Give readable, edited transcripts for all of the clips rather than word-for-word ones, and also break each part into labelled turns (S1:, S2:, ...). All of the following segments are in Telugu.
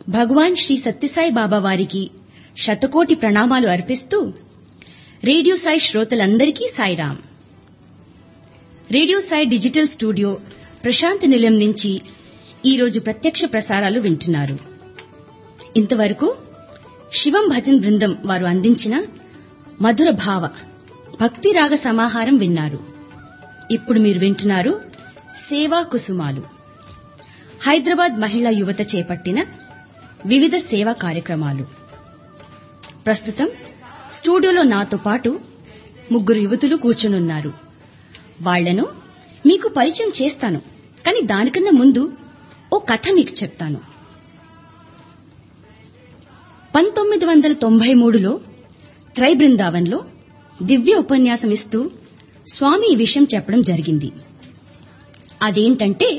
S1: భగవాన్ శ్రీ సత్యసాయి బాబా వారికి శతకోటి ప్రణామాలు అర్పిస్తూ రేడియో సాయి శ్రోతలందరికీ Sairam. Radio Sai digital studio Prashanth నిలయం నుంచి ఈరోజు ప్రత్యక్ష ప్రసారాలు వింటున్నారు. ఇంతవరకు శివం భజన్ బృందం వారు అందించిన మధుర భావ భక్తి రాగ సమాహారం విన్నారు. ఇప్పుడు మీరు వింటున్నారు సేవా కుసుమాలు. హైదరాబాద్ మహిళా యువత చేపట్టిన వివిధ సేవా కార్యక్రమాలు. ప్రస్తుతం స్టూడియోలో నాతో పాటు 3 యువతులు కూర్చునున్నారు. వాళ్లను మీకు పరిచయం చేస్తాను, కానీ దానికన్నా ముందు ఓ కథ మీకు చెప్తాను. 1993లో త్రై బృందావన్లో దివ్య ఉపన్యాసం ఇస్తూ స్వామి ఈ విషయం చెప్పడం జరిగింది. అదేంటంటే,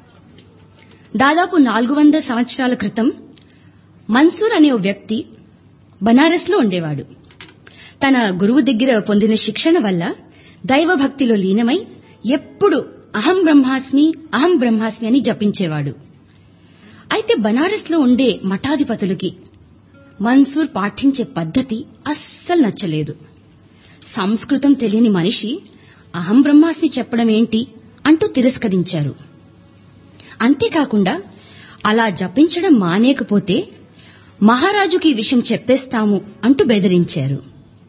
S1: దాదాపు 400 సంవత్సరాల క్రితం మన్సూర్ అనే ఓ వ్యక్తి బనారస్లో ఉండేవాడు. తన గురువు దగ్గర పొందిన శిక్షణ వల్ల దైవభక్తిలో లీనమై ఎప్పుడు అహం బ్రహ్మాస్మి అహం బ్రహ్మాస్మి అని జపించేవాడు. అయితే బనారస్లో ఉండే మఠాధిపతులకి మన్సూర్ పాటించే పద్ధతి అస్సలు నచ్చలేదు. సంస్కృతం తెలియని మనిషి అహం బ్రహ్మాస్మి చెప్పడం ఏంటి అంటూ తిరస్కరించారు. అంతేకాకుండా అలా జపించడం మానేకపోతే మహారాజుకి ఈ విషయం చెప్పేస్తాము అంటూ బెదిరించారు.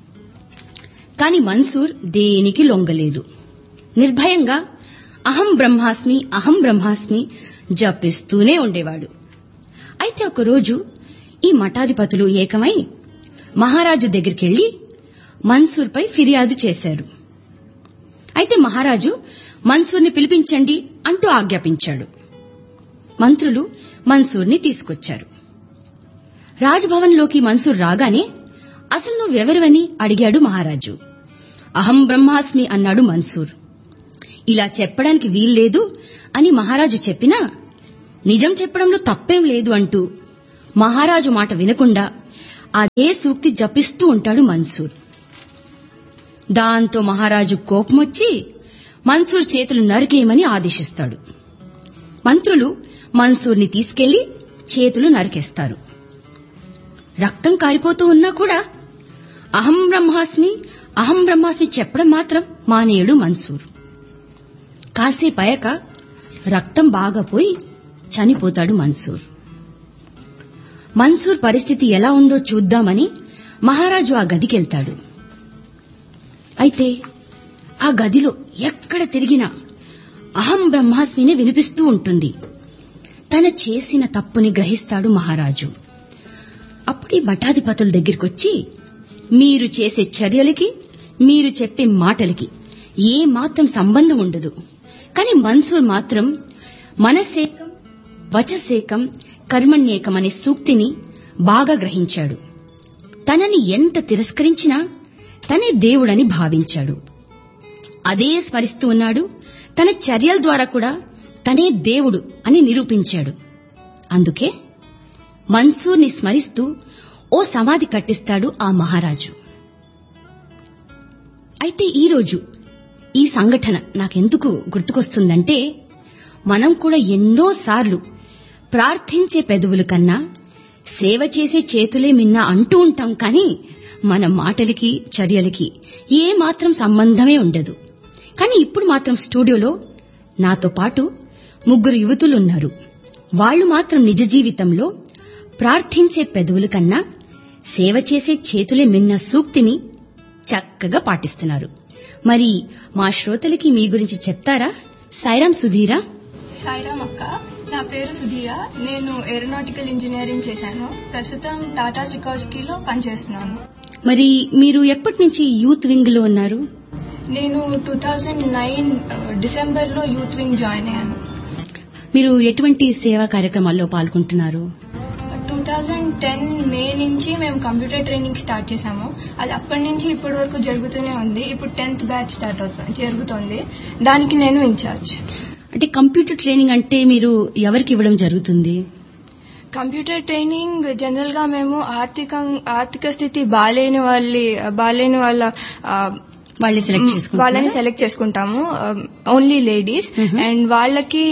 S1: కాని మన్సూర్ దేనికి లొంగలేదు. నిర్భయంగా అహం బ్రహ్మాస్మి జపిస్తూనే ఉండేవాడు. అయితే ఒకరోజు ఈ మఠాధిపతులు ఏకమై మహారాజు దగ్గరికెళ్లి మన్సూర్పై ఫిర్యాదు చేశారు. అయితే మహారాజు మన్సూర్ని పిలిపించండి అంటూ ఆజ్ఞాపించాడు. మంత్రులు మన్సూర్ని తీసుకొచ్చారు. రాజ్భవన్లోకి మన్సూర్ రాగానే అసలు నువ్వెవరివని అడిగాడు మహారాజు. అహం బ్రహ్మాస్మి అన్నాడు మన్సూర్. ఇలా చెప్పడానికి వీల్లేదు అని మహారాజు చెప్పినా నిజం చెప్పడంలో తప్పేం లేదు అంటూ మహారాజు మాట వినకుండా అదే సూక్తి జపిస్తూ ఉంటాడు మన్సూర్. దాంతో మహారాజు కోపమొచ్చి మన్సూర్ చేతులు నరికేయమని ఆదేశిస్తాడు. మంత్రులు మన్సూర్ని తీసుకెళ్లి చేతులు నరికేస్తారు. రక్తం కారిపోతూ ఉన్నా కూడా అహం బ్రహ్మాస్మి చెప్పడం మాత్రం మానేయుడు మన్సూర్. కాసేపయ్యాక రక్తం బాగా పోయి చనిపోతాడు మన్సూర్. మన్సూర్ పరిస్థితి ఎలా ఉందో చూద్దామని మహారాజు ఆ గదికెళ్తాడు. అయితే ఆ గదిలో ఎక్కడ తిరిగినా అహం బ్రహ్మాస్మినే వినిపిస్తూ ఉంటుంది. తన చేసిన తప్పుని గ్రహిస్తాడు మహారాజు. అప్పుడే మఠాధిపతుల దగ్గరికొచ్చి, మీరు చేసే చర్యలకి మీరు చెప్పే మాటలకి ఏ మాత్రం సంబంధం ఉండదు, కానీ మన్సూర్ మాత్రం మనసేకం వచసేకం కర్మణ్యేకం అనే సూక్తిని బాగా గ్రహించాడు. తనని ఎంత తిరస్కరించినా తనే దేవుడని భావించాడు. అదే స్మరిస్తూ ఉన్నాడు. తన చర్యల ద్వారా కూడా తనే దేవుడు అని నిరూపించాడు. అందుకే మన్సూర్ని స్మరిస్తూ ఓ సమాధి కట్టిస్తాడు ఆ మహారాజు. అయితే ఈరోజు ఈ సంఘటన నాకెందుకు గుర్తుకొస్తుందంటే, మనం కూడా ఎన్నోసార్లు ప్రార్థించే పెదవుల కన్నా సేవ చేసే చేతులే మిన్నా అంటూ ఉంటాం, కానీ మన మాటలకి చర్యలకి ఏ మాత్రం సంబంధమే ఉండదు. కానీ ఇప్పుడు మాత్రం స్టూడియోలో నాతో పాటు 3 యువతులున్నారు. వాళ్లు మాత్రం నిజ జీవితంలో ప్రార్థించే పెదవుల కన్నా సేవ చేసే చేతులే మిన్న సూక్తిని చక్కగా పాటిస్తున్నారు. మరి మా శ్రోతలకి మీ గురించి చెప్తారా? సాయిరాం సుధీరా.
S2: సాయిరాం అక్క, నా పేరు సుధీరా. నేను ఏరోనాటికల్ ఇంజనీరింగ్ చేశాను. ప్రస్తుతం టాటా సికాస్కీలో పనిచేస్తున్నాను.
S1: మరి మీరు ఎప్పటి నుంచి యూత్ వింగ్ లో ఉన్నారు?
S2: నేను 2009 డిసెంబర్లో యూత్ వింగ్ జాయిన్ అయ్యాను.
S1: మీరు ఎటువంటి సేవా కార్యక్రమాల్లో పాల్గొంటున్నారు?
S2: 2010 మే నుంచి మేము కంప్యూటర్ ట్రైనింగ్ స్టార్ట్ చేశాము. అది అప్పటి నుంచి ఇప్పటి వరకు జరుగుతూనే ఉంది. ఇప్పుడు 10th బ్యాచ్ జరుగుతోంది. దానికి నేను ఇన్ఛార్జ్.
S1: అంటే కంప్యూటర్ ట్రైనింగ్ అంటే మీరు ఎవరికి ఇవ్వడం జరుగుతుంది?
S2: కంప్యూటర్ ట్రైనింగ్ జనరల్ గా మేము ఆర్థిక స్థితి బాలేని వాళ్ళ వాళ్ళని సెలెక్ట్ చేసుకుంటాము, ఓన్లీ లేడీస్. అండ్ వాళ్ళకి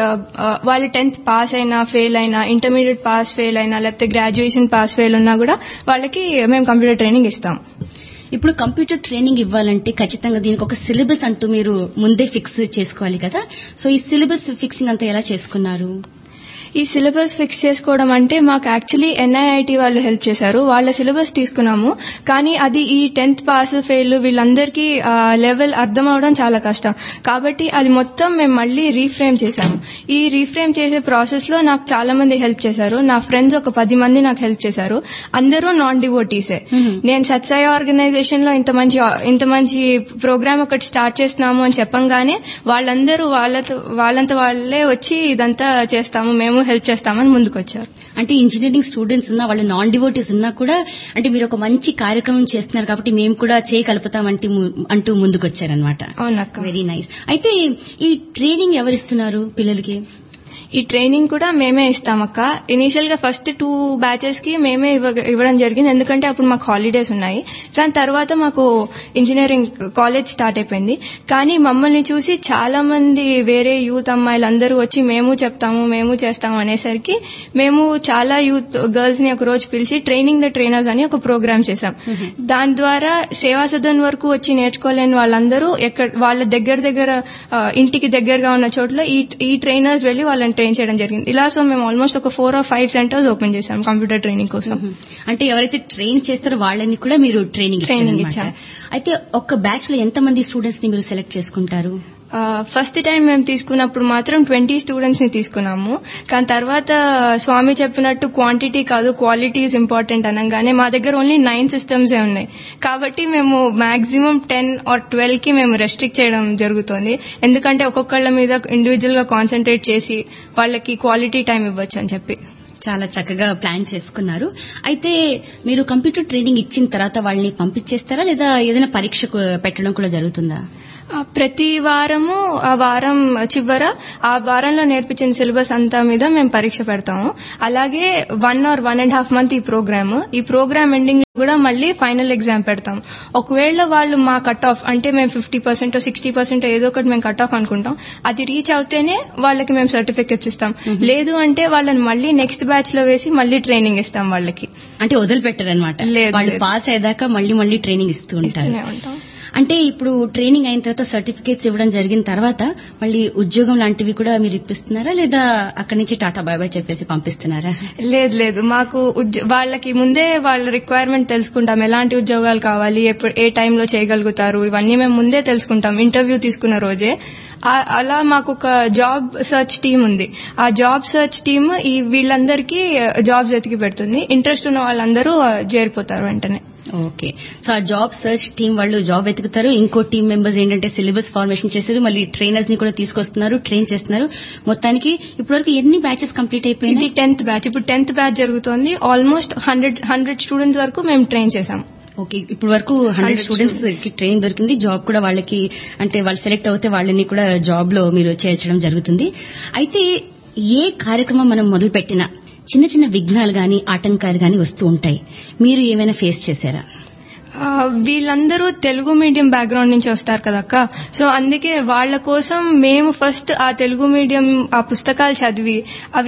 S2: వాళ్ళు 10th పాస్ అయినా ఫెయిల్ అయినా, ఇంటర్మీడియట్ పాస్ ఫెయిల్ అయినా, లేకపోతే గ్రాడ్యుయేషన్ పాస్ ఫెయిల్ ఉన్నా కూడా వాళ్ళకి మేము కంప్యూటర్ ట్రైనింగ్ ఇస్తాం.
S1: ఇప్పుడు కంప్యూటర్ ట్రైనింగ్ ఇవ్వాలంటే ఖచ్చితంగా దీనికి ఒక సిలబస్ అంటూ మీరు ముందే ఫిక్స్ చేసుకోవాలి కదా. సో ఈ సిలబస్ ఫిక్సింగ్ అంతా ఎలా చేసుకున్నారు?
S2: ఈ సిలబస్ ఫిక్స్ చేసుకోవడం అంటే మాకు యాక్చువల్లీ NIIT వాళ్ళు హెల్ప్ చేశారు. వాళ్ళ సిలబస్ తీసుకున్నాము, కానీ అది ఈ 10th పాస్ ఫెయిల్ వీళ్ళందరికీ లెవెల్ అర్థం అవడం చాలా కష్టం. కాబట్టి అది మొత్తం మేము మళ్ళీ రీఫ్రేమ్ చేశాము. ఈ రీఫ్రేమ్ చేసే ప్రాసెస్ లో నాకు చాలా మంది హెల్ప్ చేశారు. నా ఫ్రెండ్స్ ఒక 10 మంది నాకు హెల్ప్ చేశారు. అందరూ నాన్ డివోటీసే. నేను సత్సాయి ఆర్గనైజేషన్ లో ఇంత మంచి ప్రోగ్రామ్ ఒకటి స్టార్ట్ చేస్తున్నాము అని చెప్పంగానే వాళ్ళందరూ వాళ్ళంత వాళ్ళే వచ్చి ఇదంతా చేస్తాము, మేము హెల్ప్ చేస్తామని ముందుకు వచ్చారు.
S1: అంటే ఇంజనీరింగ్ స్టూడెంట్స్ ఉన్నా, వాళ్ళ నాన్ డివోటీస్ ఉన్నా కూడా అంటే మీరు ఒక మంచి కార్యక్రమం చేస్తున్నారు కాబట్టి మేము కూడా చేయగలుగుతామంటే అంటూ ముందుకు వచ్చారనమాట.
S2: అవునక్క,
S1: వెరీ నైస్. అయితే ఈ ట్రైనింగ్ ఎవరిస్తున్నారు పిల్లలకి?
S2: ఈ ట్రైనింగ్ కూడా మేమే ఇస్తామక్క. ఇనీషియల్ గా ఫస్ట్ 2 బ్యాచెస్ కి మేమే ఇవ్వడం జరిగింది, ఎందుకంటే అప్పుడు మాకు హాలిడేస్ ఉన్నాయి. కానీ తర్వాత మాకు ఇంజనీరింగ్ కాలేజ్ స్టార్ట్ అయిపోయింది. కానీ మమ్మల్ని చూసి చాలా మంది వేరే యూత్ అమ్మాయిలు అందరూ వచ్చి మేము చెప్తాము, మేము చేస్తాము అనేసరికి మేము చాలా యూత్ గర్ల్స్ ని ఒక రోజు పిలిచి ట్రైనింగ్ ద ట్రైనర్స్ అని ఒక ప్రోగ్రామ్ చేశాం. దాని ద్వారా సేవా సదన్ వరకు వచ్చి నేర్చుకోలేని వాళ్ళందరూ వాళ్ళ దగ్గర ఇంటికి దగ్గరగా ఉన్న చోట్ల ఈ ట్రైనర్స్ వెళ్లి వాళ్ళని ట్రైన్ చేయడం జరిగింది. ఇలా సో మేము ఆల్మోస్ట్ ఒక 4 or 5 సెంటర్స్ ఓపెన్ చేశాం కంప్యూటర్ ట్రైనింగ్ కోసం.
S1: అంటే ఎవరైతే ట్రైన్ చేస్తారో వాళ్ళని కూడా మీరు ట్రైనింగ్ ఇచ్చారు. అయితే ఒక బ్యాచ్ లో ఎంత మంది స్టూడెంట్స్ ని మీరు సెలెక్ట్ చేసుకుంటారు?
S2: ఫస్ట్ టైం మేము తీసుకున్నప్పుడు మాత్రం 20 స్టూడెంట్స్ ని తీసుకున్నాము. కానీ తర్వాత స్వామి చెప్పినట్టు క్వాంటిటీ కాదు క్వాలిటీ ఈజ్ ఇంపార్టెంట్ అనగానే మా దగ్గర ఓన్లీ 9 సిస్టమ్సే ఉన్నాయి. కాబట్టి మేము మాక్సిమం 10 or 12 కి మేము రెస్ట్రిక్ట్ చేయడం జరుగుతుంది. ఎందుకంటే ఒక్కొక్కళ్ళ మీద ఇండివిజువల్ గా కాన్సన్ట్రేట్ చేసి వాళ్ళకి క్వాలిటీ టైం ఇవ్వచ్చు అని చెప్పి.
S1: చాలా చక్కగా ప్లాన్ చేసుకున్నారు. అయితే మీరు కంప్యూటర్ ట్రైనింగ్ ఇచ్చిన తర్వాత వాళ్ళని పంపించేస్తారా లేదా ఏదైనా పరీక్ష పెట్టడం కూడా జరుగుతుందా?
S2: ప్రతి వారము ఆ వారం చివర ఆ వారంలో నేర్పించిన సిలబస్ అంతా మీద మేము పరీక్ష పెడతాము. అలాగే 1 or 1.5 month ఈ ప్రోగ్రామ్ ఎండింగ్ కూడా మళ్ళీ ఫైనల్ ఎగ్జామ్ పెడతాం. ఒకవేళ వాళ్ళు మా కట్ ఆఫ్ అంటే మేము 50% 60% ఏదో ఒకటి మేము కట్ ఆఫ్ అనుకుంటాం, అది రీచ్ అవుతేనే వాళ్ళకి మేము సర్టిఫికెట్స్ ఇస్తాం. లేదు అంటే వాళ్ళని మళ్ళీ నెక్స్ట్ బ్యాచ్ లో వేసి మళ్ళీ ట్రైనింగ్ ఇస్తాం వాళ్ళకి. అంటే
S1: వదిలిపెట్టారనమాట, వాళ్ళు పాస్ అయ్యేదాకా మళ్ళీ ట్రైనింగ్ ఇస్తూ ఉంటాం. అంటే ఇప్పుడు ట్రైనింగ్ అయిన తర్వాత సర్టిఫికేట్స్ ఇవ్వడం జరిగిన తర్వాత మళ్ళీ ఉద్యోగం లాంటివి కూడా మీరు ఇప్పిస్తున్నారా లేదా అక్కడి నుంచి టాటా బాయ్ బాయ్ చెప్పేసి పంపిస్తున్నారా?
S2: లేదు, మాకు వాళ్ళకి ముందే వాళ్ళ రిక్వైర్మెంట్ తెలుసుకుంటాం. ఎలాంటి ఉద్యోగాలు కావాలి, ఏ టైంలో చేయగలుగుతారు, ఇవన్నీ మేము ముందే తెలుసుకుంటాం ఇంటర్వ్యూ తీసుకున్న రోజే. అలా మాకు ఒక జాబ్ సర్చ్ టీమ్ ఉంది. ఆ జాబ్ సర్చ్ టీమ్ వీళ్ళందరికీ జాబ్స్ వెతికి పెడుతుంది. ఇంట్రెస్ట్ ఉన్న వాళ్ళందరూ చేరిపోతారు వెంటనే.
S1: ఓకే, సో ఆ జాబ్ సర్చ్ టీం వాళ్ళు జాబ్ వెతుకుతారు, ఇంకో టీం మెంబర్స్ ఏంటంటే సిలబస్ ఫార్మేషన్ చేశారు, మళ్ళీ ట్రైనర్స్ ని కూడా తీసుకొస్తున్నారు, ట్రైన్ చేస్తున్నారు. మొత్తానికి ఇప్పటివరకు ఎన్ని బ్యాచెస్ కంప్లీట్ అయిపోయింది?
S2: ఇది 10th బ్యాచ్. ఇప్పుడు 10th బ్యాచ్ జరుగుతోంది. ఆల్మోస్ట్ 100 స్టూడెంట్స్ వరకు మేము ట్రైన్ చేశాం.
S1: ఓకే, ఇప్పుడు వరకు 100 స్టూడెంట్స్ కి ట్రైన్ దొరికింది. జాబ్ కూడా వాళ్ళకి అంటే వాళ్ళు సెలెక్ట్ అవుతే వాళ్ళని కూడా జాబ్ లో మీరు చేర్చడం జరుగుతుంది. అయితే ఏ కార్యక్రమం మనం మొదలు పెట్టినా చిన్న చిన్న విఘ్నాలు గాని ఆటంకాలు గాని వస్తూ ఉంటాయి. మీరు ఏమైనా ఫేస్ చేశారా?
S2: వీళ్ళందరూ తెలుగు మీడియం బ్యాక్గ్రౌండ్ నుంచి వస్తారు కదక్క. సో అందుకే వాళ్ళ కోసం మేము ఫస్ట్ ఆ తెలుగు మీడియం ఆ పుస్తకాలు చదివి అవి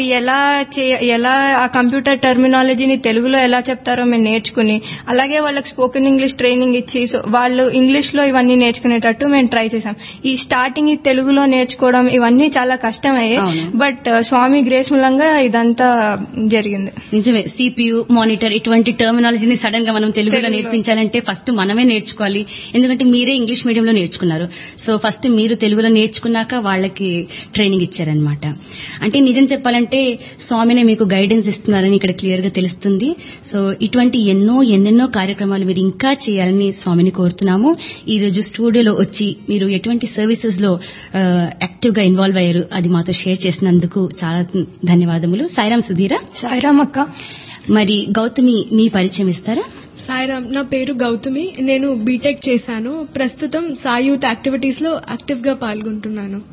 S2: ఎలా ఆ కంప్యూటర్ టెర్మినాలజీని తెలుగులో ఎలా చెప్తారో మేము నేర్చుకుని, అలాగే వాళ్ళకి స్పోకెన్ ఇంగ్లీష్ ట్రైనింగ్ ఇచ్చి సో వాళ్ళు ఇంగ్లీష్ లో ఇవన్నీ నేర్చుకునేటట్టు మేము ట్రై చేశాం. ఈ స్టార్టింగ్ ఈ తెలుగులో నేర్చుకోవడం ఇవన్నీ చాలా కష్టమయ్యాయి. బట్ స్వామి గ్రేస్ మూలంగా ఇదంతా జరిగింది.
S1: నిజమే, సిపియు మానిటర్ ఇటువంటి టెర్మినాలజీని సడన్ గా మనం తెలుగులో నేర్పించాలంటే ఫస్ట్ మనమే నేర్చుకోవాలి. ఎందుకంటే మీరే ఇంగ్లీష్ మీడియంలో నేర్చుకున్నారు. సో ఫస్ట్ మీరు తెలుగులో నేర్చుకున్నాక వాళ్ళకి ట్రైనింగ్ ఇచ్చారనమాట. అంటే నిజం చెప్పాలంటే స్వామినే మీకు గైడెన్స్ ఇస్తున్నారని ఇక్కడ క్లియర్ గా తెలుస్తుంది. సో ఇటువంటి ఎన్నెన్నో కార్యక్రమాలు మీరు ఇంకా చేయాలని స్వామిని కోరుతున్నాము. ఈ రోజు స్టూడియోలో వచ్చి మీరు ఎటువంటి సర్వీసెస్ లో యాక్టివ్ గా ఇన్వాల్వ్ అయ్యారు అది మాతో షేర్ చేసినందుకు చాలా ధన్యవాదములు. సాయిరాం సుధీరా.
S2: సాయిరాం అక్క.
S1: మరి గౌతమి మీ పరిచయం ఇస్తారా?
S3: సాయిరామ్, నా పేరు గౌతమి. నేను బీటెక్ చేశాను. ప్రస్తుతం సాయి యూత్ యాక్టివిటీస్ లో యాక్టివ్ గా పాల్గొంటున్నాను.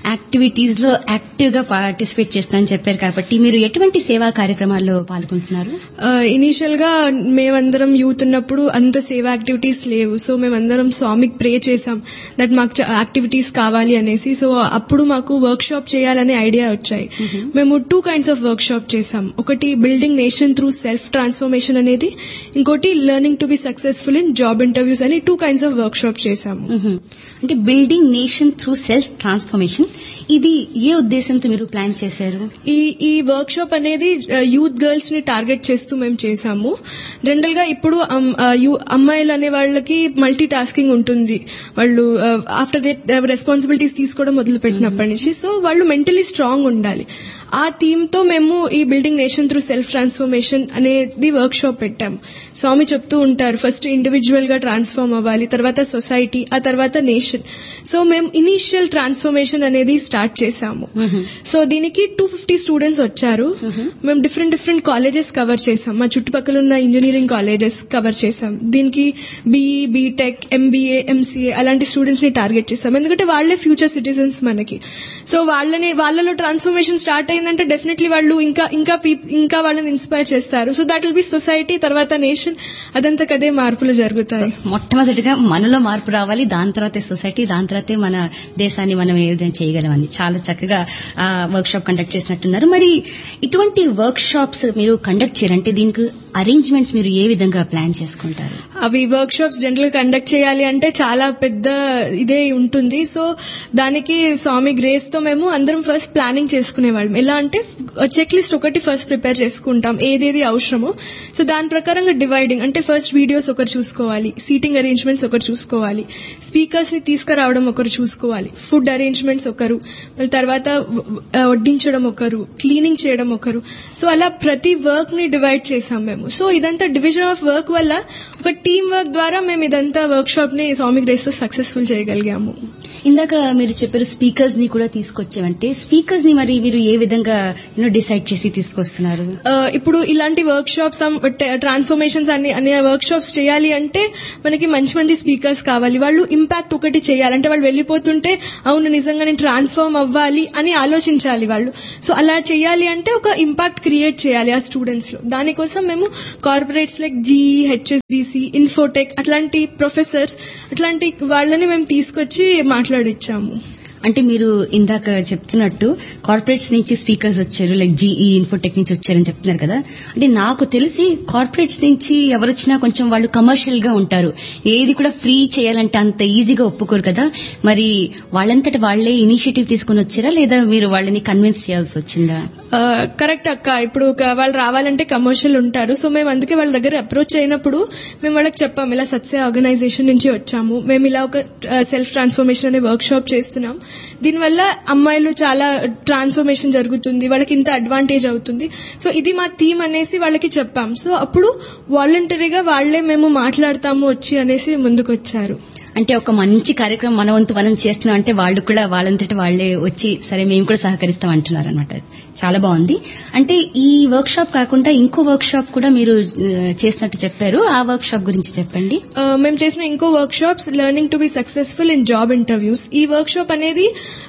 S1: యాక్టివిటీస్ లో యాక్టివ్ గా పార్టిసిపేట్ చేస్తానని చెప్పారు కాబట్టి మీరు ఎటువంటి సేవా కార్యక్రమాల్లో పాల్గొంటున్నారు?
S3: ఇనీషియల్ గా మేమందరం యూత్ ఉన్నప్పుడు అంత సేవా యాక్టివిటీస్ లేవు. సో మేమందరం స్వామికి ప్రే చేసాం దట్ మాకు యాక్టివిటీస్ కావాలి అనేసి. సో అప్పుడు మాకు వర్క్ షాప్ చేయాలనే ఐడియా వచ్చాయి. మేము 2 kinds ఆఫ్ వర్క్ షాప్ చేసాం. ఒకటి building nation through self transformation అనేది, ఇంకోటి learning to be successful in job interviews అని 2 kinds ఆఫ్ వర్క్ షాప్ చేశాము.
S1: అంటే building nation through self transformation, ఇది ఏ ఉద్దేశంతో మీరు ప్లాన్ చేశారు?
S3: ఈ వర్క్ షాప్ అనేది యూత్ గర్ల్స్ ని టార్గెట్ చేస్తూ మేము చేశాము. జనరల్ గా ఇప్పుడు అమ్మాయిలు అనే వాళ్ళకి మల్టీ టాస్కింగ్ ఉంటుంది. వాళ్ళు ఆఫ్టర్ దే రెస్పాన్సిబిలిటీస్ తీసుకోవడం మొదలు పెట్టినప్పటి నుంచి. సో వాళ్ళు మెంటలీ స్ట్రాంగ్ ఉండాలి. ఆ థీమ్ తో మేము ఈ building nation through self transformation అనేది వర్క్ షాప్ పెట్టాము. స్వామి చెప్తూ ఉంటారు, ఫస్ట్ ఇండివిజువల్ గా ట్రాన్స్ఫార్మ్ అవ్వాలి, తర్వాత సొసైటీ, ఆ తర్వాత నేషన్. సో మేము ఇనీషియల్ ట్రాన్స్ఫర్మేషన్ అనేది స్టార్ట్ చేశాము. సో దీనికి 250 స్టూడెంట్స్ వచ్చారు. మేము డిఫరెంట్ కాలేజెస్ కవర్ చేశాం. మా చుట్టుపక్కల ఉన్న ఇంజనీరింగ్ కాలేజెస్ కవర్ చేశాం. దీనికి బీఈ, బీటెక్, ఎంబీఏ, ఎంసీఏ అలాంటి స్టూడెంట్స్ ని టార్గెట్ చేశాం. ఎందుకంటే వాళ్లే ఫ్యూచర్ సిటిజన్స్ మనకి. సో వాళ్ళలో ట్రాన్స్ఫర్మేషన్ స్టార్ట్ అయిందంటే డెఫినెట్లీ వాళ్ళు ఇంకా వాళ్ళని ఇన్స్పైర్ చేస్తారు. So that will be society, తర్వాత నేషన్, అదంతా కదే మార్పులు జరుగుతాయి.
S1: మొట్టమొదటిగా మనలో మార్పు రావాలి, దాని తర్వాత సొసైటీ, దాని తర్వాతే మన దేశాన్ని మనం ఏ విధంగా చేయగలమని చాలా చక్కగా వర్క్ షాప్ కండక్ట్ చేసినట్టున్నారు. మరి ఇటువంటి వర్క్ షాప్స్ మీరు కండక్ట్ చేయాలంటే దీనికి అరేంజ్మెంట్స్ మీరు ఏ విధంగా ప్లాన్ చేసుకుంటారు?
S3: అవి వర్క్ షాప్స్ జనరల్ గా కండక్ట్ చేయాలి అంటే చాలా పెద్ద ఇదే ఉంటుంది. సో దానికి స్వామి గ్రేస్ తో మేము అందరం ఫస్ట్ ప్లానింగ్ చేసుకునేవాళ్ళం. ఎలా అంటే చెక్ లిస్ట్ ఒకటి ఫస్ట్ ప్రిపేర్ చేసుకుంటాం, ఏదేది అవసరమో. సో దాని ప్రకారంగా డివైడింగ్ అంటే ఫస్ట్ వీడియోస్ ఒకరు చూసుకోవాలి, సీటింగ్ అరేంజ్మెంట్స్ ఒకరు చూసుకోవాలి, స్పీకర్స్ ని తీసుకురావడం ఒకరు చూసుకోవాలి, ఫుడ్ అరేంజ్మెంట్స్ ఒకరు, తర్వాత వడ్డించడం ఒకరు, క్లీనింగ్ చేయడం ఒకరు. సో అలా ప్రతి వర్క్ ని డివైడ్ చేసాం మేము. సో ఇదంతా డివిజన్ ఆఫ్ వర్క్ వల్ల ఒక టీమ్ వర్క్ ద్వారా మేము ఇదంతా వర్క్ షాప్ ని స్వామి గ్రేస్ తో సక్సెస్ఫుల్ చేయగలిగాము.
S1: ఇందాక మీరు చెప్పారు స్పీకర్స్ ని కూడా తీసుకొచ్చామంటే, స్పీకర్స్ ని మరి మీరు ఏ విధంగా డిసైడ్ చేసి తీసుకొస్తున్నారు?
S3: ఇప్పుడు ఇలాంటి వర్క్ షాప్స్ ట్రాన్స్ఫర్మేషన్స్ అనే వర్క్ షాప్స్ చేయాలి అంటే మనకి మంచి స్పీకర్స్ కావాలి. వాళ్ళు ఇంపాక్ట్ ఒకటి చేయాలంటే వాళ్ళు వెళ్లిపోతుంటే అవును నిజంగా నేను ట్రాన్స్ఫార్మ్ అవ్వాలి అని ఆలోచించాలి వాళ్ళు. సో అలా చేయాలి అంటే ఒక ఇంపాక్ట్ క్రియేట్ చేయాలి ఆ స్టూడెంట్స్ లో. దానికోసం మేము corporates like GE, HSBC, Infotech అట్లాంటి ప్రొఫెసర్స్ అట్లాంటి వాళ్ళని మేము తీసుకొచ్చి మాట్లాడిచ్చాము.
S1: అంటే మీరు ఇందాక చెప్తున్నట్టు కార్పొరేట్స్ నుంచి స్పీకర్స్ వచ్చారు, లైక్ జీఈ, ఇన్ఫోటెక్ నుంచి వచ్చారని చెప్తున్నారు కదా. అంటే నాకు తెలిసి కార్పొరేట్స్ నుంచి ఎవరొచ్చినా కొంచెం వాళ్ళు కమర్షియల్ గా ఉంటారు, ఏది కూడా ఫ్రీ చేయాలంటే అంత ఈజీగా ఒప్పుకోరు కదా. మరి వాళ్ళంతటి వాళ్లే ఇనిషియేటివ్ తీసుకుని వచ్చారా లేదా మీరు వాళ్ళని కన్విన్స్ చేయాల్సి వచ్చిందా?
S3: కరెక్ట్ అక్క. ఇప్పుడు వాళ్ళు రావాలంటే కమర్షియల్ ఉంటారు. సో మేము అందుకే వాళ్ళ దగ్గర అప్రోచ్ అయినప్పుడు మేము వాళ్ళకి చెప్పాం, ఇలా సత్య ఆర్గనైజేషన్ నుంచి వచ్చాము, మేము ఇలా ఒక సెల్ఫ్ ట్రాన్స్ఫర్మేషన్ అనే వర్క్ షాప్ చేస్తున్నాం, దీనివల్ల అమ్మాయిలు చాలా ట్రాన్స్ఫర్మేషన్ జరుగుతుంది, వాళ్ళకి ఇంత అడ్వాంటేజ్ అవుతుంది, సో ఇది మా థీమ్ అనేసి వాళ్ళకి చెప్పాం. సో అప్పుడు వాలంటరీగా వాళ్లే మేము మాట్లాడతాము వచ్చి అనేసి ముందుకు వచ్చారు.
S1: అంటే ఒక మంచి కార్యక్రమం మన వంతు మనం చేస్తున్నాం అంటే వాళ్ళు కూడా వాళ్ళంతటి వాళ్లే వచ్చి సరే మేము కూడా సహకరిస్తాం అంటున్నారు అనమాట. చాలా బాగుంది. అంటే ఈ వర్క్ షాప్ కాకుండా ఇంకో వర్క్ షాప్ కూడా మీరు చేసినట్టు చెప్పారు, ఆ వర్క్ షాప్ గురించి చెప్పండి.
S3: మేము చేసిన ఇంకో work shops learning to be successful in job interviews. ఈ వర్క్ షాప్ అనేది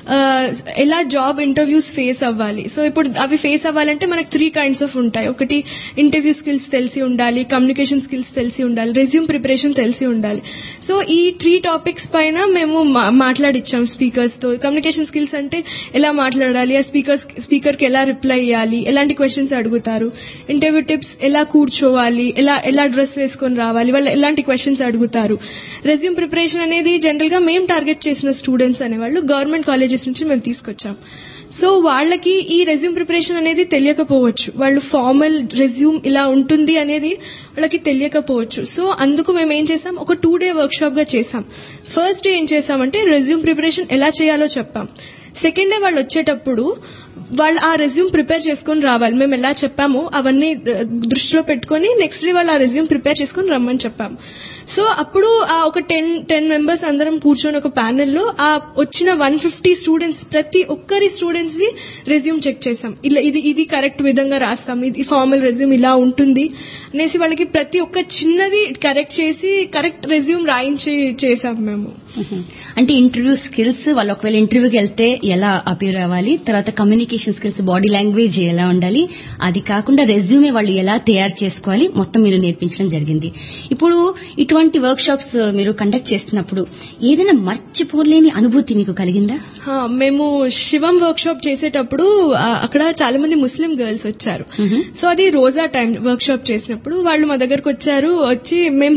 S3: ఎలా జాబ్ ఇంటర్వ్యూస్ ఫేస్ అవ్వాలి. సో ఇప్పుడు అవి ఫేస్ అవ్వాలంటే మనకు 3 kinds ఆఫ్ ఉంటాయి. ఒకటి ఇంటర్వ్యూ స్కిల్స్ తెలిసి ఉండాలి, కమ్యూనికేషన్ స్కిల్స్ తెలిసి ఉండాలి, రెజ్యూమ్ ప్రిపరేషన్ తెలిసి ఉండాలి. సో ఈ 3 టాపిక్స్ పైన మేము మాట్లాడిచ్చాం స్పీకర్స్ తో. కమ్యూనికేషన్ స్కిల్స్ అంటే ఎలా మాట్లాడాలి, ఆ స్పీకర్ కి ఎలా రిప్లై ఇవ్వాలి, ఎలాంటి క్వశ్చన్స్ అడుగుతారు, ఇంటర్వ్యూ టిప్స్ ఎలా కూర్చోవాలి, ఎలా డ్రెస్ వేసుకొని రావాలి, వాళ్ళు ఎలాంటి క్వశ్చన్స్ అడుగుతారు. రెజ్యూమ్ ప్రిపరేషన్ అనేది జనరల్ గా మేము టార్గెట్ చేసిన స్టూడెంట్స్ అనేవాళ్ళు గవర్నమెంట్ కాలేజెస్ నుంచి మేము తీసుకొచ్చాం. సో వాళ్ళకి ఈ రెజ్యూమ్ ప్రిపరేషన్ అనేది తెలియకపోవచ్చు, వాళ్ళు ఫార్మల్ రెజ్యూమ్ ఇలా ఉంటుంది అనేది వాళ్ళకి తెలియకపోవచ్చు. సో అందుకు మేము ఏం చేసాం, ఒక 2 day వర్క్ షాప్ గా చేసాం. ఫస్ట్ డే ఏం చేసామంటే రెజ్యూమ్ ప్రిపరేషన్ ఎలా చేయాలో చెప్పాం. సెకండ్ డే వాళ్ళు వచ్చేటప్పుడు వాళ్ళు ఆ రెజ్యూమ్ ప్రిపేర్ చేసుకుని రావాలి. మేము ఎలా చెప్పామో అవన్నీ దృష్టిలో పెట్టుకుని నెక్స్ట్ డే వాళ్ళు ఆ రెజ్యూమ్ ప్రిపేర్ చేసుకుని రమ్మని చెప్పాము. సో అప్పుడు ఆ ఒక 10 మెంబర్స్ అందరం కూర్చొని ఒక ప్యానెల్లో ఆ వచ్చిన 150 స్టూడెంట్స్ ప్రతి ఒక్కరి స్టూడెంట్స్ ది రెజ్యూమ్ చెక్ చేసాం. ఇది కరెక్ట్ విధంగా రాస్తాం, ఇది ఫార్మల్ రెజ్యూమ్ ఇలా ఉంటుంది అనేసి వాళ్ళకి ప్రతి ఒక్క చిన్నది కరెక్ట్ చేసి కరెక్ట్ రెజ్యూమ్ రాయించి చేసాం మేము.
S1: అంటే ఇంటర్వ్యూ స్కిల్స్, వాళ్ళు ఒకవేళ ఇంటర్వ్యూకి వెళ్తే ఎలా అపియర్ అవ్వాలి, తర్వాత కమ్యూనికేషన్ స్కిల్స్, బాడీ లాంగ్వేజ్ ఎలా ఉండాలి, అది కాకుండా రెజ్యూమే వాళ్ళు ఎలా తయారు చేసుకోవాలి, మొత్తం మీరు నేర్పించడం జరిగింది. ఇప్పుడు ఇటువంటి వర్క్ షాప్స్ మీరు కండక్ట్ చేస్తున్నప్పుడు ఏదైనా మర్చిపోలేని అనుభూతి మీకు కలిగిందా?
S3: మేము శివం వర్క్ షాప్ చేసేటప్పుడు అక్కడ చాలా మంది ముస్లిం గర్ల్స్ వచ్చారు. సో అది రోజా టైం వర్క్ షాప్ చేసినప్పుడు వాళ్ళు మా దగ్గరకు వచ్చి మేము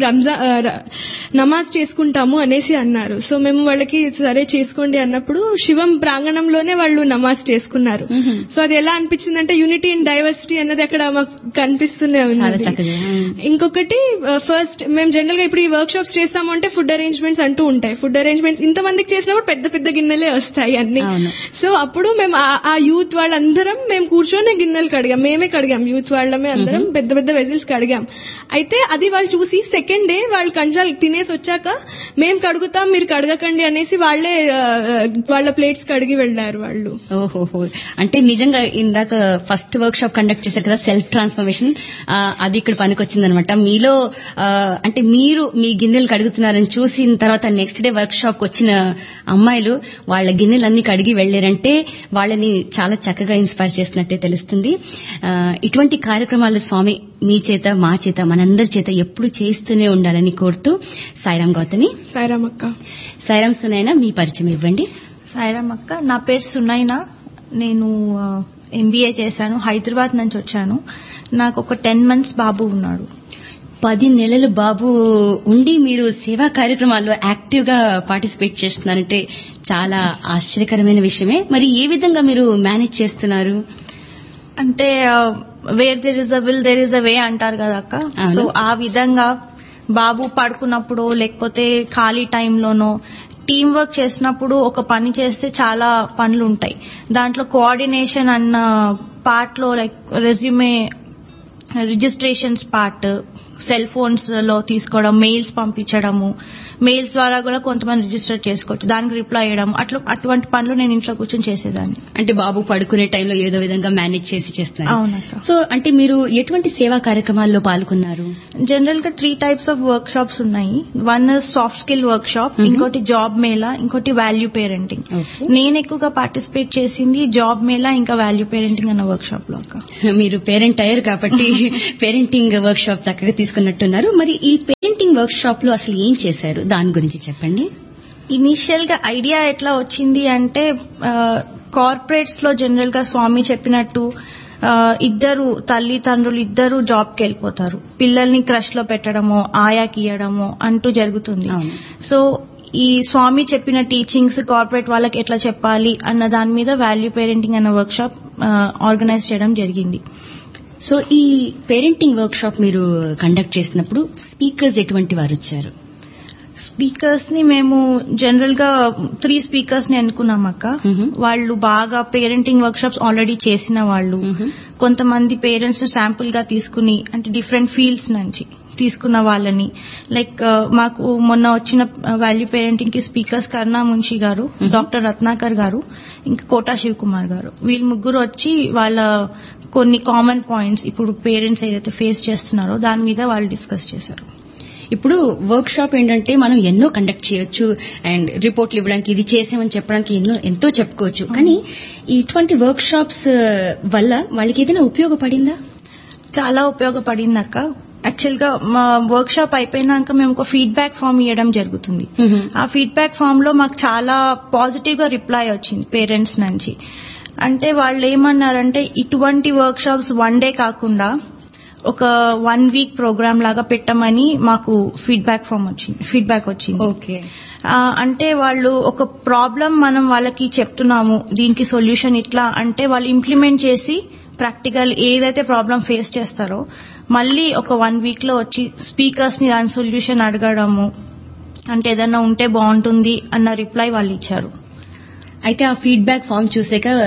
S3: నమాజ్ చేసుకుంటాము అనేసి అన్నారు. సో మేము వాళ్ళకి సరే చేసుకోండి అన్నప్పుడు శివం ప్రాంగణంలోనే వాళ్ళు నమాజ్ చేసుకున్నారు. సో అది ఎలా అనిపించిందంటే యూనిటీ ఇన్ డైవర్సిటీ అన్నది అక్కడ మాకు కనిపిస్తూనే ఉంది. ఇంకొకటి ఫస్ట్ మేము జనరల్ గా ఇప్పుడు ఈ వర్క్ షాప్స్ చేస్తాము అంటే ఫుడ్ అరేంజ్మెంట్స్ అంటూ ఉంటాయి. ఫుడ్ అరేంజ్మెంట్స్ ఇంతమందికి చేసినప్పుడు పెద్ద పెద్ద గిన్నెలే వస్తాయి అన్ని. సో అప్పుడు మేము ఆ యూత్ వాళ్ళందరం మేము కూర్చొని గిన్నెలు కడిగాం, మేమే కడిగాం, యూత్ వాళ్ళమే అందరం పెద్ద పెద్ద వెజిల్స్ కడిగాం. అయితే అది వాళ్ళు చూసి సెకండ్ డే వాళ్ళు కంచాలు తినేసి వచ్చాక మేము కడుగుతాం మీరు కడగకండి అనేసి వాళ్ళే వాళ్ళ ప్లేట్స్ కడిగి వెళ్లారు వాళ్ళు.
S1: ఓహోహో, అంటే నిజంగా ఇందాక ఫస్ట్ వర్క్ షాప్ కండక్ట్ చేశారు కదా, సెల్ఫ్ ట్రాన్స్ఫర్మేషన్, అది ఇక్కడ పనికొచ్చిందనమాట. మీలో అంటే మీరు మీ గిన్నెలు కడుగుతున్నారని చూసిన తర్వాత నెక్స్ట్ డే వర్క్ షాప్ వచ్చిన అమ్మాయిలు వాళ్ళ గిన్నెలన్నీ కడిగి వెళ్లారంటే వాళ్ళని చాలా చక్కగా ఇన్స్పైర్ చేసినట్టే తెలుస్తుంది. ఇటువంటి కార్యక్రమాలు స్వామి మీ చేత మా చేత మనందరి చేత ఎప్పుడు చేస్తూనే ఉండాలని కోరుతూ సాయిరాం గౌతమి.
S3: సాయిరాం అక్క.
S1: సాయిరాం సునైనా, మీ పరిచయం ఇవ్వండి.
S4: సాయిరాం అక్క, నా పేరు సునైనా. నేను MBA చేశాను, హైదరాబాద్ నుంచి వచ్చాను. నాకు ఒక 10 months బాబు ఉన్నాడు.
S1: 10 నెలలు బాబు ఉండి మీరు సేవా కార్యక్రమాల్లో యాక్టివ్ గా పార్టిసిపేట్ చేస్తున్నారంటే చాలా ఆశ్చర్యకరమైన విషయమే. మరి ఏ విధంగా మీరు మేనేజ్ చేస్తున్నారు?
S4: అంటే where there is a will there is a వే అంటారు కదా అక్క. సో ఆ విధంగా బాబు పడుకున్నప్పుడు లేకపోతే ఖాళీ టైంలోనో టీం వర్క్ చేసినప్పుడు ఒక పని చేస్తే చాలా పనులు ఉంటాయి. దాంట్లో కోఆర్డినేషన్ అన్న పార్ట్ లో like resume registrations part, cell phones లో తీసుకోవడం, మెయిల్స్ పంపించడము, మెయిల్స్ ద్వారా కూడా కొంతమంది రిజిస్టర్ చేసుకోవచ్చు, దానికి రిప్లై చేయడం, అటువంటి పనులు నేను ఇంట్లో కూర్చొని చేసేదాన్ని.
S1: అంటే బాబు పడుకునే టైంలో ఏదో విధంగా మేనేజ్ చేసి చేస్తున్నారు.
S4: అవునక్క.
S1: సో అంటే మీరు ఎటువంటి సేవా కార్యక్రమాల్లో పాల్గొన్నారు?
S4: జనరల్ గా 3 types ఆఫ్ వర్క్ షాప్స్ ఉన్నాయి. One soft skill work shop, ఇంకోటి జాబ్ మేళా, ఇంకోటి వాల్యూ పేరెంటింగ్. నేను ఎక్కువగా పార్టిసిపేట్ చేసింది జాబ్ మేళా ఇంకా వాల్యూ పేరెంటింగ్ అన్న వర్క్ షాప్ లో అక్క. మీరు
S1: పేరెంట్ అయ్యారు కాబట్టి పేరెంటింగ్ వర్క్ షాప్ చక్కగా తీసుకున్నట్టున్నారు. మరి ఈ పేరెంటింగ్ వర్క్ షాప్ లో అసలు ఏం చేశారు, దాని గురించి చెప్పండి.
S4: ఇనీషియల్ గా ఐడియా ఎట్లా వచ్చింది అంటే కార్పొరేట్స్ లో జనరల్ గా స్వామి చెప్పినట్టు ఇద్దరు తల్లిదండ్రులు ఇద్దరు జాబ్ కి వెళ్ళిపోతారు, పిల్లల్ని క్రష్ లో పెట్టడమో ఆయాకి ఇయ్యడమో అంటూ జరుగుతుంది. సో ఈ స్వామి చెప్పిన టీచింగ్స్ కార్పొరేట్ వాళ్ళకి ఎట్లా చెప్పాలి అన్న దాని మీద వాల్యూ పేరెంటింగ్ అన్న వర్క్ షాప్ ఆర్గనైజ్ చేయడం జరిగింది.
S1: సో ఈ పేరెంటింగ్ వర్క్ షాప్ మీరు కండక్ట్ చేసినప్పుడు స్పీకర్స్ ఎటువంటి వారు వచ్చారు?
S4: స్పీకర్స్ ని మేము జనరల్ గా 3 speakers ని అనుకున్నాం అక్క. వాళ్ళు బాగా పేరెంటింగ్ వర్క్ షాప్స్ ఆల్రెడీ చేసిన వాళ్ళు, కొంతమంది పేరెంట్స్ ను శాంపుల్ గా తీసుకుని అంటే డిఫరెంట్ ఫీల్డ్స్ నుంచి తీసుకున్న వాళ్ళని, లైక్ మాకు మొన్న వచ్చిన వాల్యూ పేరెంటింగ్ కి స్పీకర్స్ కరుణా మున్షి గారు, డాక్టర్ రత్నాకర్ గారు, ఇంకా కోటా శివకుమార్ గారు, వీళ్ళు ముగ్గురు వచ్చి వాళ్ళ కొన్ని కామన్ పాయింట్స్ ఇప్పుడు పేరెంట్స్ ఏదైతే ఫేస్ చేస్తున్నారో దాని మీద వాళ్ళు డిస్కస్ చేశారు.
S1: ఇప్పుడు వర్క్ షాప్ ఏంటంటే మనం ఎన్నో కండక్ట్ చేయొచ్చు అండ్ రిపోర్ట్లు ఇవ్వడానికి, ఇది చేసామని చెప్పడానికి ఎంతో చెప్పుకోవచ్చు. కానీ ఇటువంటి వర్క్ షాప్స్ వల్ల వాళ్ళకి ఏదైనా ఉపయోగపడిందా?
S4: చాలా ఉపయోగపడింది అక్క. యాక్చువల్ గా మా వర్క్ షాప్ అయిపోయినాక మేము ఒక ఫీడ్బ్యాక్ ఫామ్ ఇవ్వడం జరుగుతుంది. ఆ ఫీడ్బ్యాక్ ఫామ్ లో మాకు చాలా పాజిటివ్ గా రిప్లై వచ్చింది పేరెంట్స్ నుంచి. అంటే వాళ్ళు ఏమన్నారంటే ఇటువంటి వర్క్ షాప్స్ 1 day కాకుండా ఒక 1 week ప్రోగ్రామ్ లాగా పెట్టమని మాకు ఫీడ్బ్యాక్ వచ్చింది.
S1: ఓకే.
S4: అంటే వాళ్ళు ఒక ప్రాబ్లం మనం వాళ్ళకి చెప్తున్నాము, దీనికి సొల్యూషన్ ఇట్లా అంటే వాళ్ళు ఇంప్లిమెంట్ చేసి ప్రాక్టికల్ ఏదైతే ప్రాబ్లం ఫేస్ చేస్తారో మళ్ళీ ఒక 1 week లో వచ్చి స్పీకర్స్ ని దాని సొల్యూషన్ అడగడము, అంటే ఏదన్నా ఉంటే బాగుంటుంది అన్న రిప్లై వాళ్ళు ఇచ్చారు.
S1: అయితే ఆ ఫీడ్బ్యాక్ ఫామ్ చూసాక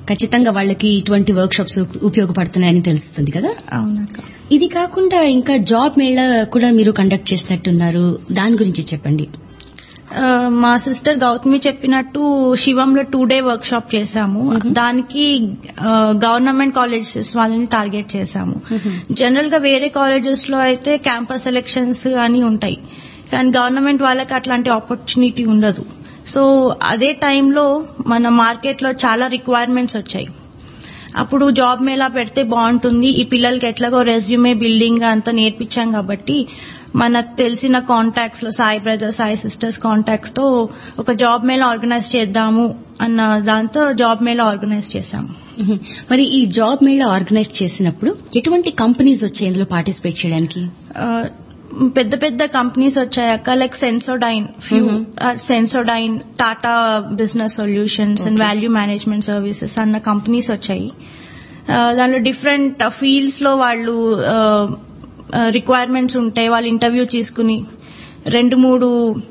S1: ఖచ్చితంగా వాళ్ళకి ఇటువంటి వర్క్ షాప్స్ ఉపయోగపడుతున్నాయని తెలుస్తుంది కదా.
S4: అవునక్క.
S1: ఇది కాకుండా ఇంకా జాబ్ మేళా కూడా మీరు కండక్ట్ చేసినట్టున్నారు, దాని గురించి చెప్పండి.
S4: మా సిస్టర్ గౌతమి చెప్పినట్టు శివంలో 2 day వర్క్ షాప్ చేశాము. దానికి గవర్నమెంట్ కాలేజెస్ వాళ్ళని టార్గెట్ చేశాము. జనరల్ గా వేరే కాలేజెస్ లో అయితే క్యాంపస్ సెలెక్షన్స్ అని ఉంటాయి, కానీ గవర్నమెంట్ వాళ్ళకి అట్లాంటి ఆపర్చునిటీ ఉండదు. సో అదే టైంలో మన మార్కెట్ లో చాలా రిక్వైర్మెంట్స్ వచ్చాయి. అప్పుడు జాబ్ మేళా పెడితే బాగుంటుంది, ఈ పిల్లలకి ఎట్లాగో రెజ్యూమే బిల్డింగ్ అంతా నేర్పించాం కాబట్టి మనకు తెలిసిన కాంటాక్ట్స్ లో Sai brothers, Sai sisters contacts తో ఒక జాబ్ మేళా ఆర్గనైజ్ చేద్దాము అన్న దాంతో జాబ్ మేళా ఆర్గనైజ్ చేశాము.
S1: మరి ఈ జాబ్ మేళా ఆర్గనైజ్ చేసినప్పుడు ఎటువంటి కంపెనీస్ వచ్చాయి ఇందులో పార్టిసిపేట్ చేయడానికి?
S4: పెద్ద పెద్ద companies వచ్చాయక్క, like Sensodyne, Tata business solutions and value management services అన్న కంపెనీస్ వచ్చాయి. దానిలో డిఫరెంట్ ఫీల్డ్స్ లో వాళ్ళు రిక్వైర్మెంట్స్ ఉంటాయి. వాళ్ళు ఇంటర్వ్యూ తీసుకుని 2-3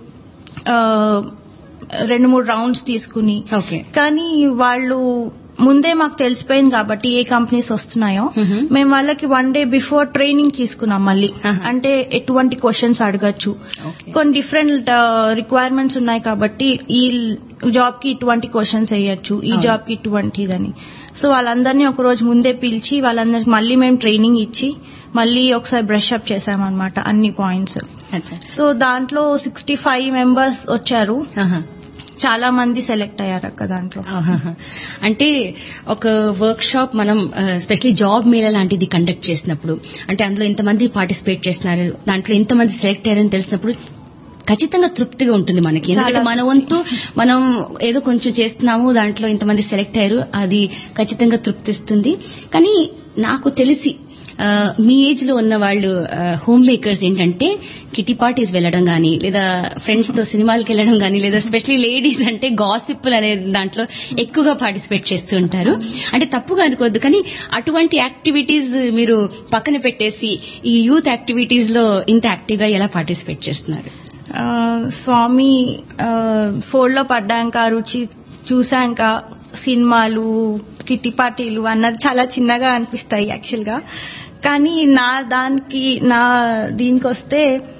S4: రౌండ్స్ తీసుకుని, కానీ వాళ్ళు ముందే మాకు తెలిసిపోయింది కాబట్టి ఏ కంపెనీస్ వస్తున్నాయో మేము వాళ్ళకి 1 day బిఫోర్ ట్రైనింగ్ తీసుకున్నాం. మళ్ళీ అంటే ఎటువంటి క్వశ్చన్స్ అడగచ్చు, కొన్ని డిఫరెంట్ రిక్వైర్మెంట్స్ ఉన్నాయి కాబట్టి ఈ జాబ్ కి ఇటువంటి క్వశ్చన్స్ వేయచ్చు, ఈ జాబ్ కి ఇటువంటిదని. సో వాళ్ళందరినీ ఒక రోజు ముందే పిలిచి వాళ్ళందరికి మళ్ళీ మేము ట్రైనింగ్ ఇచ్చి మళ్ళీ ఒకసారి బ్రష్ అప్ చేశామన్నమాట అన్ని పాయింట్స్. సో దాంట్లో 65 members వచ్చారు, చాలా మంది సెలెక్ట్ అయ్యారు అక్క దాంట్లో.
S1: అంటే ఒక వర్క్ షాప్ మనం స్పెషల్లీ జాబ్ మేళా లాంటిది కండక్ట్ చేసినప్పుడు, అంటే అందులో ఇంతమంది పార్టిసిపేట్ చేస్తున్నారు, దాంట్లో ఇంతమంది సెలెక్ట్ అయ్యారని తెలిసినప్పుడు ఖచ్చితంగా తృప్తిగా ఉంటుంది మనకి. ఎందుకంటే మన వంతు మనం ఏదో కొంచెం చేస్తున్నాము, దాంట్లో ఇంతమంది సెలెక్ట్ అయ్యారు, అది ఖచ్చితంగా తృప్తిస్తుంది. కానీ నాకు తెలిసి మీ ఏజ్ లో ఉన్న వాళ్ళు హోమ్ మేకర్స్ ఏంటంటే కిటీ పార్టీస్ వెళ్లడం గానీ, లేదా ఫ్రెండ్స్ తో సినిమాలకు వెళ్లడం గానీ, లేదా స్పెషల్లీ లేడీస్ అంటే గాసిప్పులు అనే దాంట్లో ఎక్కువగా పార్టిసిపేట్ చేస్తూ ఉంటారు. అంటే తప్పుగా అనుకోవద్దు, కానీ అటువంటి యాక్టివిటీస్ మీరు పక్కన పెట్టేసి ఈ యూత్ యాక్టివిటీస్ లో ఇంత యాక్టివ్ గా ఎలా పార్టిసిపేట్ చేస్తున్నారు?
S4: స్వామి ఫోన్లో పడ్డాక, రుచి చూశాక సినిమాలు, కిట్టి పార్టీలు అన్నది చాలా చిన్నగా అనిపిస్తాయి యాక్చువల్ గా. కానీ దీనికి వస్తే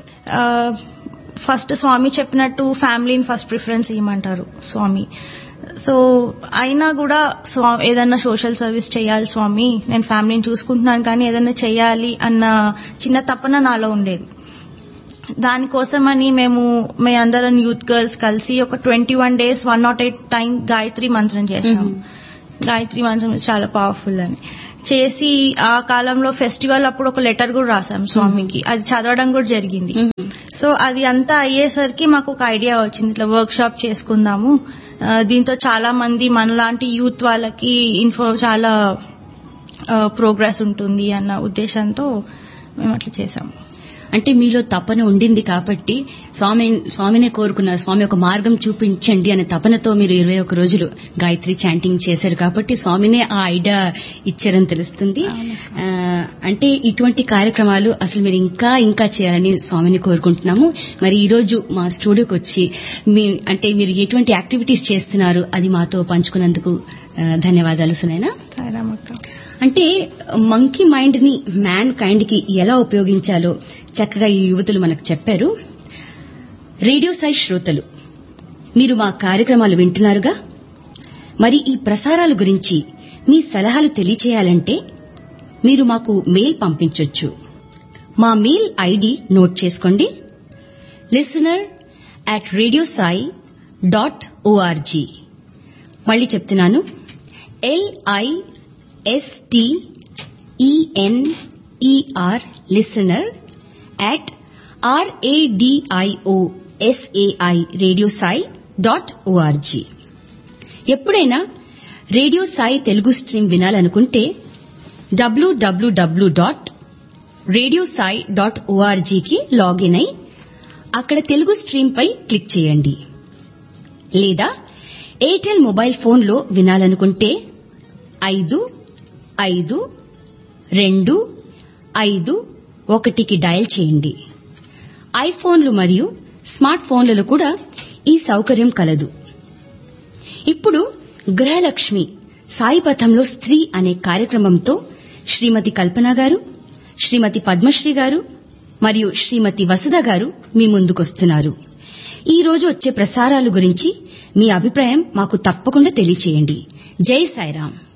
S4: ఫస్ట్ స్వామి చెప్పినట్టు ఫ్యామిలీని ఫస్ట్ ప్రిఫరెన్స్ ఇవ్వమంటారు స్వామి. సో అయినా కూడా ఏదన్నా సోషల్ సర్వీస్ చేయాలి స్వామి, నేను ఫ్యామిలీని చూసుకుంటున్నాను కానీ ఏదన్నా చేయాలి అన్న చిన్న తపన నాలో ఉండేది. దానికోసమని మేము అందరం యూత్ గర్ల్స్ కలిసి ఒక 21 days 108 times గాయత్రి మంత్రం చేశాం. గాయత్రి మంత్రం చాలా పవర్ఫుల్ అని చేసి ఆ కాలంలో ఫెస్టివల్ అప్పుడు ఒక లెటర్ కూడా రాసాం స్వామికి, అది చదవడం కూడా జరిగింది. సో అది అంతా అయ్యేసరికి మాకు ఒక ఐడియా వచ్చింది, ఇట్లా వర్క్ షాప్ చేసుకుందాము, దీంతో చాలా మంది మనలాంటి యూత్ వాళ్ళకి చాలా ప్రోగ్రెస్ ఉంటుంది అన్న ఉద్దేశంతో మేము అట్లా చేశాము.
S1: అంటే మీలో తపన ఉండింది కాబట్టి స్వామినే కోరుకున్నారు, స్వామి ఒక మార్గం చూపించండి అనే తపనతో మీరు 21 రోజులు గాయత్రి చాంటింగ్ చేశారు కాబట్టి స్వామినే ఆ ఐడియా ఇచ్చారని తెలుస్తుంది. అంటే ఇటువంటి కార్యక్రమాలు అసలు మీరు ఇంకా ఇంకా చేయాలని స్వామిని కోరుకుంటున్నాము. మరి ఈ రోజు మా స్టూడియోకి వచ్చి అంటే మీరు ఎటువంటి యాక్టివిటీస్ చేస్తున్నారు అది మాతో పంచుకున్నందుకు ధన్యవాదాలు సునైనా. అంటే మంకీ మైండ్ ని మ్యాన్ కైండ్ కి ఎలా ఉపయోగించాలో చక్కగా ఈ యువతులు మనకు చెప్పారు. రేడియో సాయి శ్రోతలు, మీరు మా కార్యక్రమాలు వింటున్నారుగా, మరి ఈ ప్రసారాల గురించి మీ సలహాలు తెలియచేయాలంటే మీరు మాకు మెయిల్ పంపించొచ్చు. మా మెయిల్ ఐడి నోట్ చేసుకోండి, listener@radiosai.org. మళ్ళీ చెప్తున్నాను, listener listener@radiosai.org. ఎప్పుడైనా radio Sai Telugu stream వినాలనుకుంటే www.radiosai.org కి లాగిన్ అయి అక్కడ తెలుగు స్ట్రీమ్ పై క్లిక్ చేయండి. లేదా ఎయిర్టెల్ మొబైల్ ఫోన్లో వినాలనుకుంటే 552551కి డయల్ చేయండి. ఐఫోన్లు మరియు స్మార్ట్ ఫోన్లలో కూడా ఈ సౌకర్యం కలదు. ఇప్పుడు గృహలక్ష్మి సాయిపథంలో స్త్రీ అనే కార్యక్రమంతో శ్రీమతి కల్పన గారు, శ్రీమతి పద్మశ్రీ గారు మరియు శ్రీమతి వసుధ గారు మీ ముందుకొస్తున్నారు. ఈ రోజు వచ్చే ప్రసారాల గురించి మీ అభిప్రాయం మాకు తప్పకుండా తెలియచేయండి. జై సాయిరాం.